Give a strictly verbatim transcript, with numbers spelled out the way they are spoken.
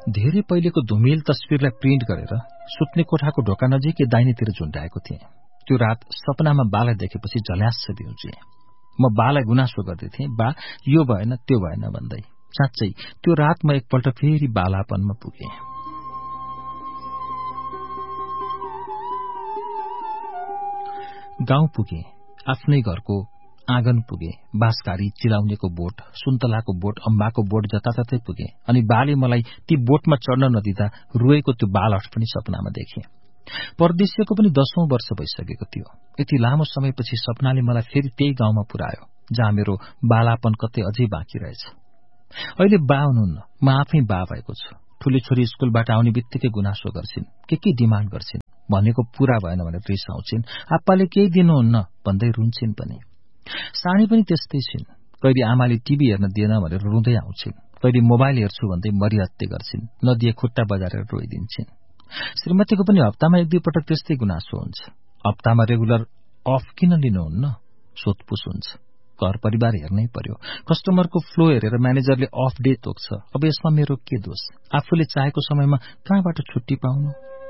धेरै पहिलेको धुमिल तस्विरलाई प्रिन्ट गरेर सुत्ने कोठाको ढोका नजिकै दाहिनेतिर झुन्डाएको थिएँ। त्यो रात सपनामा बालाई देखेपछि झल्यास्स बिउजे। म बालाई गुनासो गर्दै थिएँ, बा यो भएन त्यो भएन भन्दै। साँच्चै त्यो रात म एकपल्ट फेरि बालापनमा पुगेँ। गाउँ पुगे, आफ्नै घरको आँगन पुगे, बाँसकारी चिलाउनेको बोट, सुन्तलाको बोट, अम्बाको बोट जताततै पुगे। अनि बाले मलाई ती बोटमा चढ्न नदिँदा रुएको त्यो बालहट पनि सपनामा देखे। परदेशिएको पनि दशौं वर्ष भइसकेको थियो। यति लामो समयपछि सपनाले मलाई फेरि त्यही गाउँमा पुर्यायो जहाँ मेरो बालापन कतै अझै बाँकी रहेछ। अहिले बा हुनुहुन्न, म आफै बा भएको छु। ठूली छोरी स्कूलबाट आउने बित्तिकै गुनासो गर्छिन्, के के डिमान्ड गर्छिन्, भनेको पूरा भएन भनेर रिसाउँछिन्। आप्पाले केही दिनुहुन्न भन्दै रुन्छिन् पनि। सानी पनि त्यस्तै छिन्। कहिले आमाले टिभी हेर्न दिएन भनेर रुँदै आउँछिन्, कहिले मोबाइल हेर्छु भन्दै मरिहत्ते गर्छिन्, नदिए खुट्टा बजारेर रोइदिन्छिन्। श्रीमतीको पनि हप्तामा एक दुई पटक त्यस्तै गुनासो हुन्छ। हप्तामा रेगुलर अफ किन लिनुहुन्न सोधपुछ हुन्छ। घर परिवार हेर्नै पर्यो। कस्टमरको फ्लो हेरेर म्यानेजरले अफ डे तोक्छ। अब यसमा मेरो के दोष? आफूले चाहेको समयमा कहाँबाट छुट्टी पाउनु?